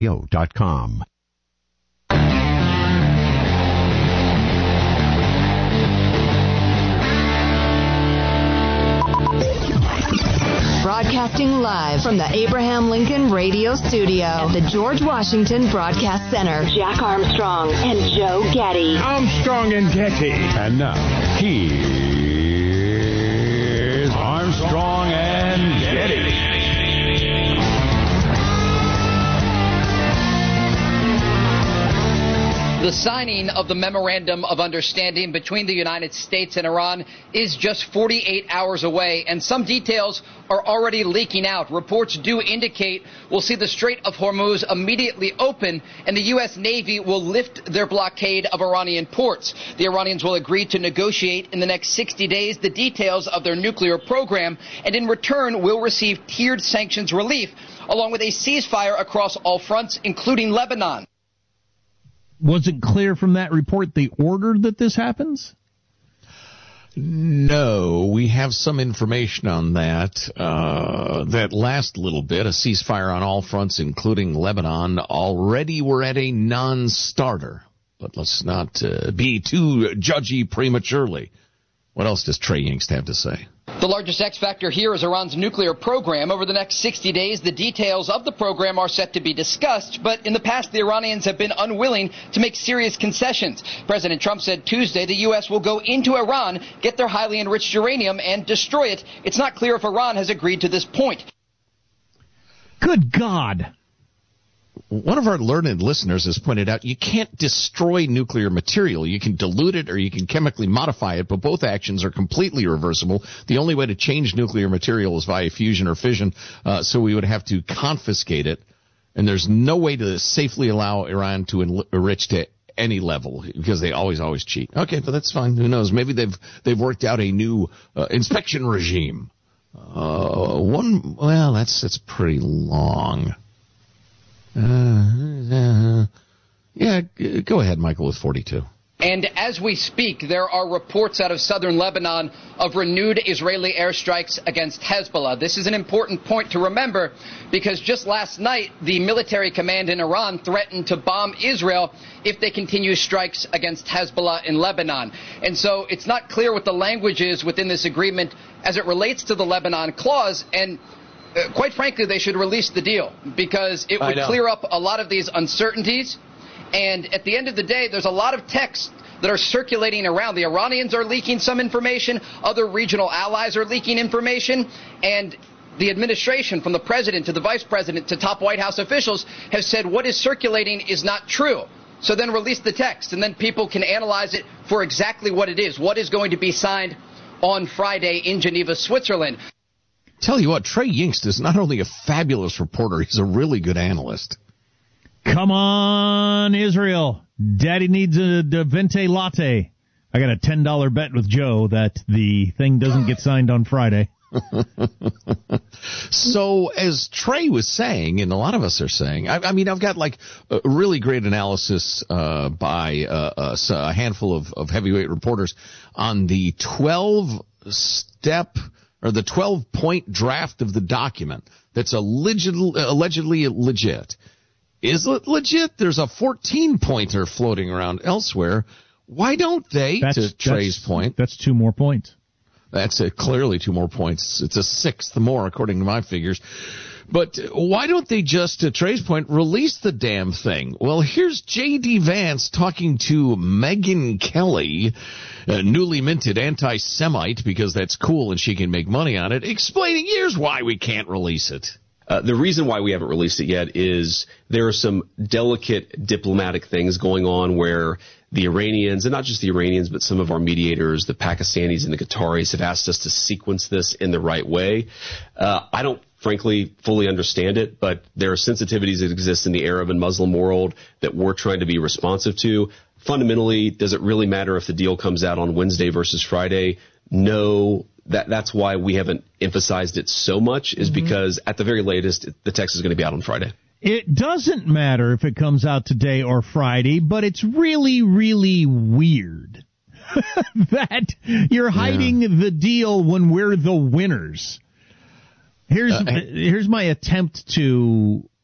Yo.com. Broadcasting live from the Abraham Lincoln Radio Studio at the George Washington Broadcast Center. Jack Armstrong and Joe Getty. Armstrong and Getty. And now, here's Armstrong and Getty. The signing of the Memorandum of Understanding between the United States and Iran is just 48 hours away, and some details are already leaking out. Reports do indicate we'll see the Strait of Hormuz immediately open, and the U.S. Navy will lift their blockade of Iranian ports. The Iranians will agree to negotiate in the next 60 days the details of their nuclear program, and in return will receive tiered sanctions relief, along with a ceasefire across all fronts, including Lebanon. Was it clear from that report the order that this happens? No, we have some information on that. That last little bit, a ceasefire on all fronts, including Lebanon, already we're at a non-starter. But let's not be too judgy prematurely. What else does Trey Yingst have to say? The largest X factor here is Iran's nuclear program. Over the next 60 days, the details of the program are set to be discussed. But in the past, the Iranians have been unwilling to make serious concessions. President Trump said Tuesday the U.S. will go into Iran, get their highly enriched uranium, and destroy it. It's not clear if Iran has agreed to this point. Good God. One of our learned listeners has pointed out you can't destroy nuclear material. You can dilute it or you can chemically modify it, but both actions are completely reversible. The only way to change nuclear material is via fusion or fission, so we would have to confiscate it, and there's no way to safely allow Iran to enrich to any level because they always cheat. Okay, but that's fine. Who knows? Maybe they've worked out a new inspection regime. That's pretty long. Yeah, go ahead, Michael, with 42. And as we speak, there are reports out of southern Lebanon of renewed Israeli airstrikes against Hezbollah. This is an important point to remember because just last night, the military command in Iran threatened to bomb Israel if they continue strikes against Hezbollah in Lebanon. And so it's not clear what the language is within this agreement as it relates to the Lebanon clause. And quite frankly, they should release the deal because it would clear up a lot of these uncertainties. And at the end of the day, there's a lot of texts that are circulating around. The Iranians are leaking some information. Other regional allies are leaking information. And the administration, from the president to the vice president to top White House officials, has said what is circulating is not true. So then release the text, and then people can analyze it for exactly what it is. What is going to be signed on Friday in Geneva, Switzerland. Tell you what, Trey Yingst is not only a fabulous reporter, he's a really good analyst. Come on, Israel. Daddy needs a Venti latte. I got a $10 bet with Joe that the thing doesn't get signed on Friday. So, as Trey was saying, and a lot of us are saying, I mean, I've got like a really great analysis by a handful of heavyweight reporters on the 12-step or the 12-point draft of the document that's allegedly legit. Is it legit? There's a 14-pointer floating around elsewhere. Why don't they, to Trey's point? That's 2 more points. That's clearly 2 more points. It's a 6th more, according to my figures. But why don't they just, to Trey's point, release the damn thing? Well, here's J.D. Vance talking to Megyn Kelly, a newly minted anti-Semite, because that's cool and she can make money on it, explaining here's why we can't release it. The reason why we haven't released it yet is there are some delicate diplomatic things going on where the Iranians, and not just the Iranians, but some of our mediators, the Pakistanis and the Qataris, have asked us to sequence this in the right way. I don't, frankly, fully understand it, but there are sensitivities that exist in the Arab and Muslim world that we're trying to be responsive to. Fundamentally, does it really matter if the deal comes out on Wednesday versus Friday? No. That's why we haven't emphasized it so much, is because at the very latest, the text is going to be out on Friday. It doesn't matter if it comes out today or Friday, but it's really, really weird that you're hiding the deal when we're the winners. Here's my attempt to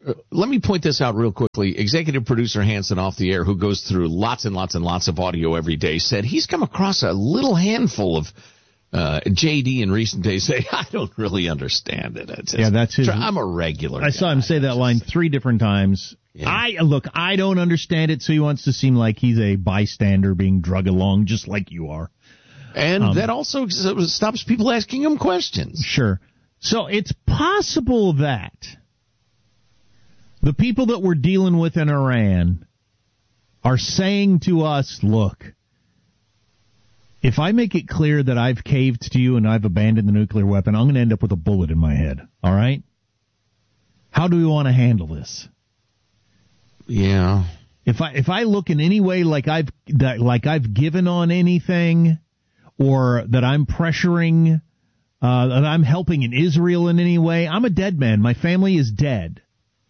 let me point this out real quickly. Executive producer Hanson off the air, who goes through lots and lots and lots of audio every day, said he's come across a little handful of JD in recent days say, I don't really understand it. That's his. I'm a regular. I saw him say that line 3 different times. Yeah. I don't understand it, so he wants to seem like he's a bystander being drug along just like you are. And that also stops people asking him questions. Sure. So it's possible that the people that we're dealing with in Iran are saying to us, look, if I make it clear that I've caved to you and I've abandoned the nuclear weapon, I'm going to end up with a bullet in my head. All right? How do we want to handle this? Yeah. If I look in any way like I've given on anything, or that I'm pressuring, that I'm helping in Israel in any way, I'm a dead man. My family is dead.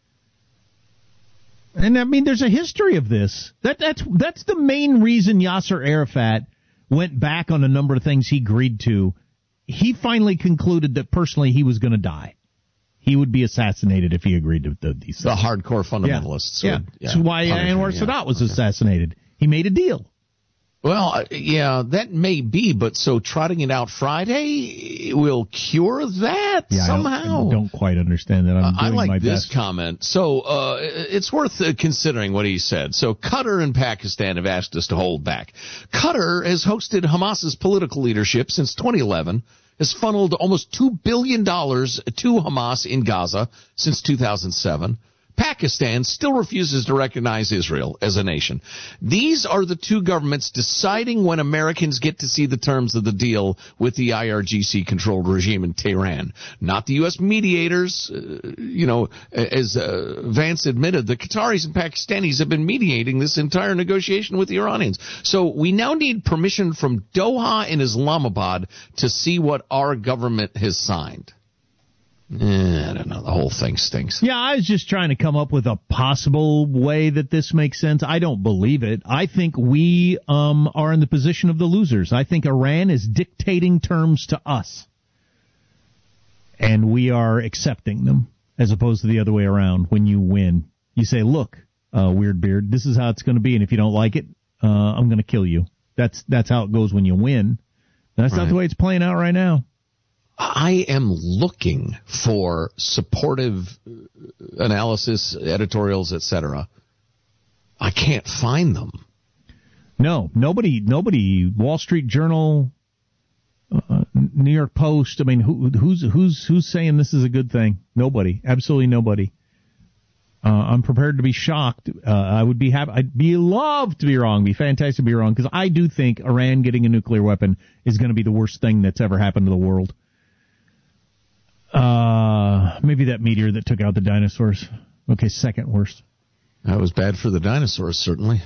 And I mean, there's a history of this. That's the main reason Yasser Arafat went back on a number of things he agreed to. He finally concluded that personally he was going to die. He would be assassinated if he agreed to these things. The hardcore fundamentalists. Yeah. That's why Anwar Sadat was assassinated. He made a deal. Well, that may be, but so trotting it out Friday will cure that somehow? I don't quite understand that. I'm doing I like my this best. comment. So it's worth considering what he said. So Qatar and Pakistan have asked us to hold back. Qatar has hosted Hamas's political leadership since 2011, has funneled almost $2 billion to Hamas in Gaza since 2007. Pakistan still refuses to recognize Israel as a nation. These are the two governments deciding when Americans get to see the terms of the deal with the IRGC-controlled regime in Tehran. Not the U.S. mediators. As Vance admitted, the Qataris and Pakistanis have been mediating this entire negotiation with the Iranians. So we now need permission from Doha and Islamabad to see what our government has signed. I don't know. The whole thing stinks. Yeah, I was just trying to come up with a possible way that this makes sense. I don't believe it. I think we are in the position of the losers. I think Iran is dictating terms to us, and we are accepting them, as opposed to the other way around. When you win, you say, look, Weird Beard, this is how it's going to be, and if you don't like it, I'm going to kill you. That's how it goes when you win. That's not the way it's playing out right now. I am looking for supportive analysis, editorials, etc. I can't find them. No, nobody. Wall Street Journal, New York Post. I mean, who's saying this is a good thing? Nobody. Absolutely nobody. I'm prepared to be shocked. I would be happy. I'd be loved to be wrong. Be fantastic to be wrong, because I do think Iran getting a nuclear weapon is going to be the worst thing that's ever happened to the world. Maybe that meteor that took out the dinosaurs. Okay, second worst. That was bad for the dinosaurs, certainly.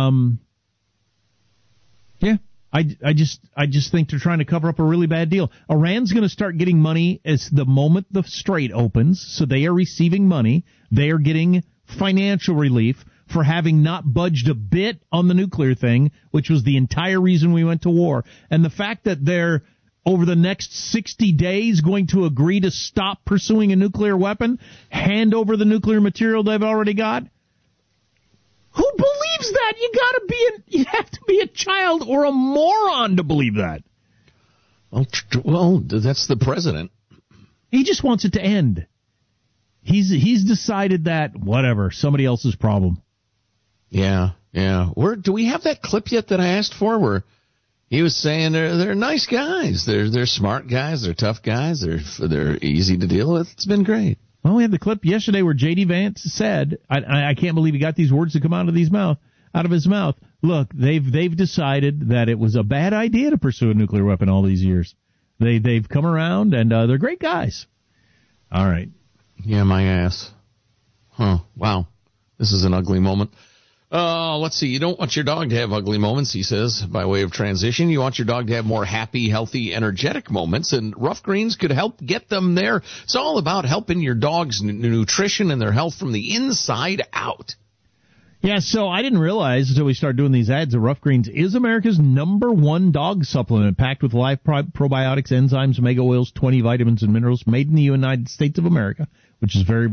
Yeah, I just think they're trying to cover up a really bad deal. Iran's going to start getting money as the moment the Strait opens, so they are receiving money. They are getting financial relief for having not budged a bit on the nuclear thing, which was the entire reason we went to war. And the fact that they're over the next 60 days going to agree to stop pursuing a nuclear weapon, hand over the nuclear material they've already got. Who believes that? You have to be a child or a moron to believe that. Well, that's the president. He just wants it to end. He's decided that whatever, somebody else's problem. Yeah. Do we have that clip yet that I asked for where he was saying they're nice guys. They're smart guys. They're tough guys. They're easy to deal with. It's been great. Well, we had the clip yesterday where J.D. Vance said, I can't believe he got these words to come out of his mouth. Look, they've decided that it was a bad idea to pursue a nuclear weapon all these years. They've come around, and they're great guys. All right. Yeah, my ass. Huh. Wow. This is an ugly moment. Let's see. You don't want your dog to have ugly moments, he says, by way of transition. You want your dog to have more happy, healthy, energetic moments, and Rough Greens could help get them there. It's all about helping your dog's nutrition and their health from the inside out. Yeah, so I didn't realize until we started doing these ads that Rough Greens is America's #1 dog supplement, packed with live probiotics, enzymes, omega oils, 20 vitamins and minerals, made in the United States of America, which is very, very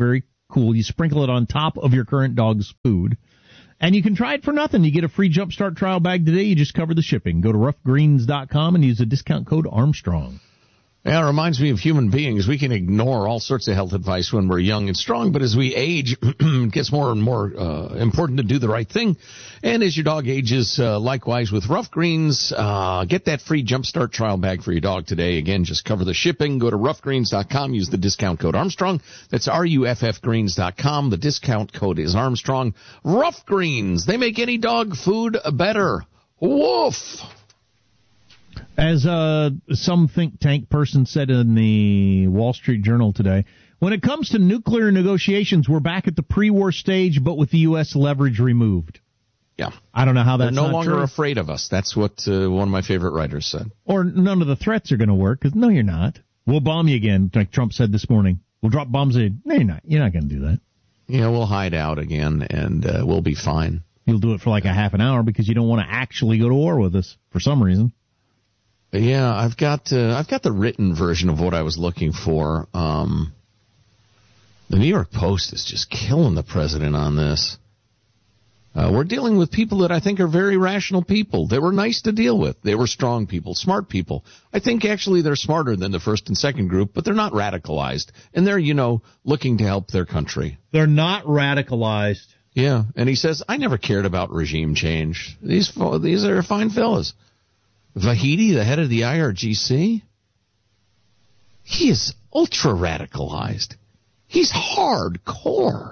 cool. You sprinkle it on top of your current dog's food. And you can try it for nothing. You get a free Jumpstart trial bag today. You just cover the shipping. Go to roughgreens.com and use the discount code Armstrong. Yeah, it reminds me of human beings. We can ignore all sorts of health advice when we're young and strong, but as we age, it gets more and more important to do the right thing. And as your dog ages, likewise with Rough Greens, get that free Jumpstart trial bag for your dog today. Again, just cover the shipping. Go to roughgreens.com. Use the discount code Armstrong. That's RUFFgreens.com. The discount code is Armstrong. Rough Greens. They make any dog food better. Woof. As some think tank person said in the Wall Street Journal today, when it comes to nuclear negotiations, we're back at the pre-war stage, but with the U.S. leverage removed. Yeah. I don't know how that's They're no not longer true. afraid of us. That's what one of my favorite writers said. Or none of the threats are going to work, because no, you're not. We'll bomb you again, like Trump said this morning. We'll drop bombs in. No, you're not. You're not going to do that. Yeah, we'll hide out again, and we'll be fine. You'll do it for like a half an hour because you don't want to actually go to war with us for some reason. Yeah, I've got the written version of what I was looking for. The New York Post is just killing the president on this. We're dealing with people that I think are very rational people. They were nice to deal with. They were strong people, smart people. I think actually they're smarter than the first and second group, but they're not radicalized. And they're, looking to help their country. They're not radicalized. Yeah, and he says, I never cared about regime change. These are fine fellas. Vahidi, the head of the IRGC, he is ultra-radicalized. He's hardcore.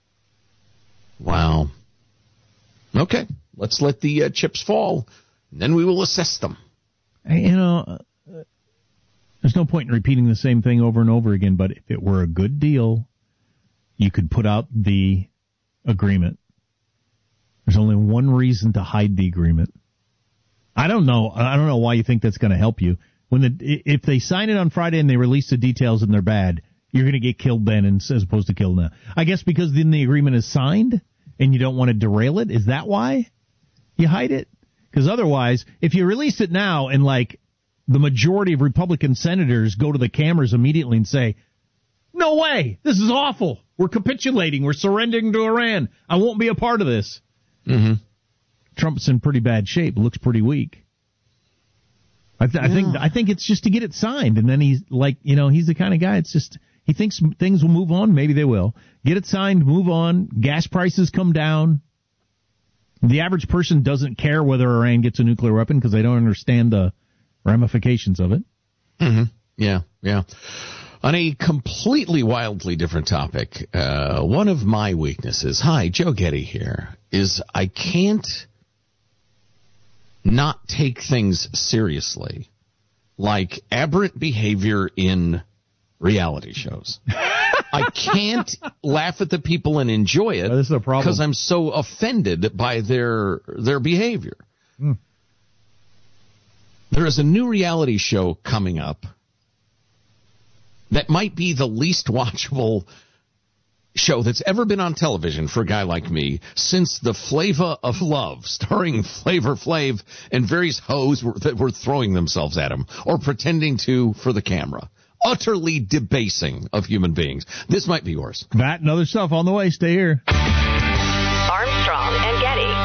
Wow. Okay, let's let the chips fall, and then we will assess them. There's no point in repeating the same thing over and over again, but if it were a good deal, you could put out the agreement. There's only one reason to hide the agreement. I don't know why you think that's going to help you. If they sign it on Friday and they release the details and they're bad, you're going to get killed then as opposed to killed now. I guess because then the agreement is signed and you don't want to derail it. Is that why you hide it? Because otherwise, if you release it now and the majority of Republican senators go to the cameras immediately and say, no way, this is awful. We're capitulating. We're surrendering to Iran. I won't be a part of this. Mm-hmm. Trump's in pretty bad shape. Looks pretty weak. I think it's just to get it signed, and then he's he's the kind of guy. It's just he thinks things will move on. Maybe they will. Get it signed, move on. Gas prices come down. The average person doesn't care whether Iran gets a nuclear weapon because they don't understand the ramifications of it. Mm-hmm. Yeah. On a completely wildly different topic, one of my weaknesses, hi, Joe Getty here, is I can't not take things seriously, like aberrant behavior in reality shows. I can't laugh at the people and enjoy it this is a problem because I'm so offended by their behavior. There is a new reality show coming up that might be the least watchable show that's ever been on television for a guy like me since the Flava of Love, starring Flavor Flav and various hoes that were throwing themselves at him or pretending to for the camera. Utterly debasing of human beings. This might be worse. That and other stuff on the way. Stay here. Armstrong and Getty.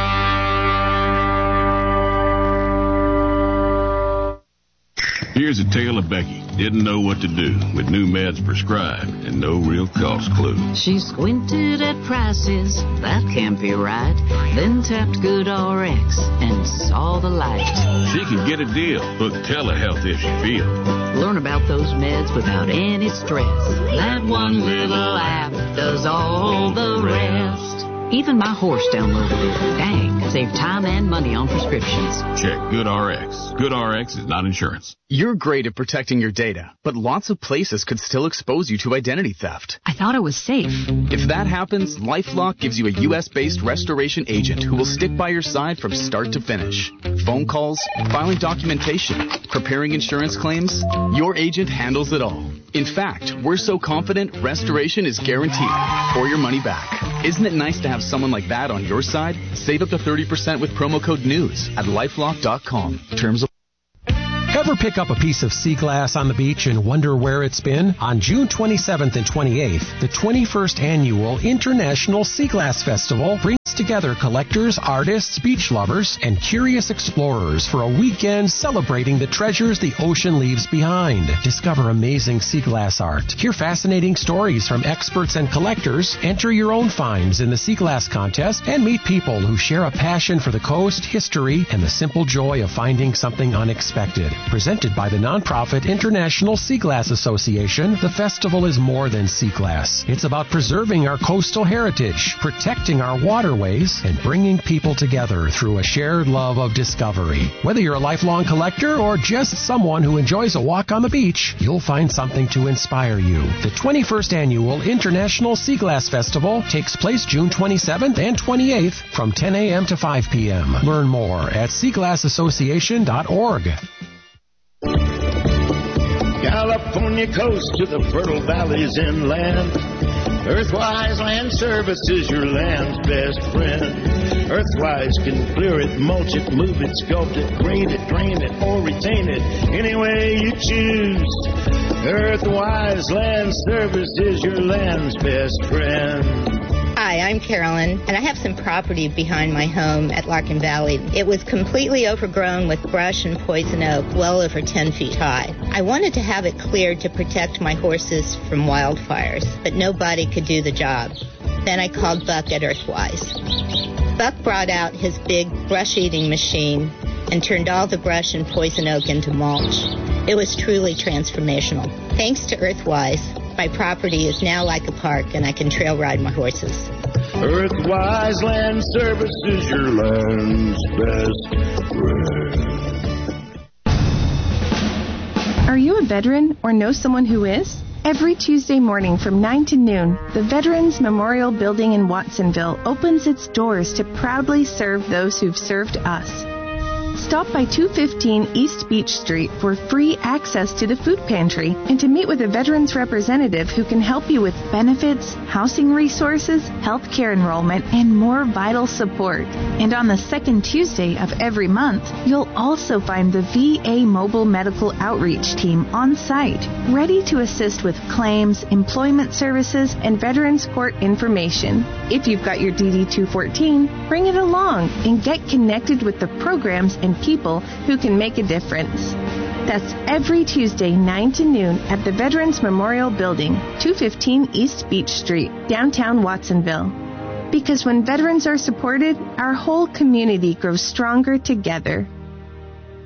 Here's a tale of Becky. Didn't know what to do with new meds prescribed and no real cost clue. She squinted at prices, that can't be right. Then tapped GoodRx and saw the light. She can get a deal. Book telehealth if she feels. Learn about those meds without any stress. That one little app does all the rest. Even my horse downloaded it. Dang, save time and money on prescriptions. Check GoodRx. GoodRx is not insurance. You're great at protecting your data, but lots of places could still expose you to identity theft. I thought it was safe. If that happens, LifeLock gives you a U.S.-based restoration agent who will stick by your side from start to finish. Phone calls, filing documentation, preparing insurance claims, your agent handles it all. In fact, we're so confident restoration is guaranteed or your money back. Isn't it nice to have someone like that on your side? Save up to 30% with promo code NEWS at LifeLock.com. Terms of... Have Ever pick up a piece of sea glass on the beach and wonder where it's been? On June 27th and 28th, the 21st Annual International Sea Glass Festival brings together collectors, artists, beach lovers, and curious explorers for a weekend celebrating the treasures the ocean leaves behind. Discover amazing sea glass art, hear fascinating stories from experts and collectors, enter your own finds in the Sea Glass Contest, and meet people who share a passion for the coast, history, and the simple joy of finding something unexpected. Presented by the nonprofit International Sea Glass Association, the festival is more than sea glass. It's about preserving our coastal heritage, protecting our waterways, and bringing people together through a shared love of discovery. Whether you're a lifelong collector or just someone who enjoys a walk on the beach, you'll find something to inspire you. The 21st Annual International Sea Glass Festival takes place June 27th and 28th from 10 a.m. to 5 p.m. Learn more at seaglassassociation.org. California coast to the fertile valleys inland. Earthwise Land Service is your land's best friend. Earthwise can clear it, mulch it, move it, sculpt it, grade it, drain it, or retain it any way you choose. Earthwise Land Service is your land's best friend. Hi, I'm Carolyn, and I have some property behind my home at Larkin Valley. It was completely overgrown with brush and poison oak, well over 10 feet high. I wanted to have it cleared to protect my horses from wildfires, but nobody could do the job. Then I called Buck at Earthwise. Buck brought out his big brush-eating machine and turned all the brush and poison oak into mulch. It was truly transformational. Thanks to Earthwise, my property is now like a park, and I can trail ride my horses. Earthwise Land Service is your land's best friend. Are you a veteran or know someone who is? Every Tuesday morning from 9 to noon, the Veterans Memorial Building in Watsonville opens its doors to proudly serve those who've served us. Stop by 215 East Beach Street for free access to the food pantry and to meet with a veterans representative who can help you with benefits, housing resources, health care enrollment, and more vital support. And on the second Tuesday of every month, you'll also find the VA Mobile Medical Outreach Team on site, ready to assist with claims, employment services, and veterans court information. If you've got your DD-214, bring it along and get connected with the programs and people who can make a difference. That's every Tuesday, 9 to noon at the Veterans Memorial Building, 215 East Beach Street, downtown Watsonville. Because when veterans are supported, our whole community grows stronger together.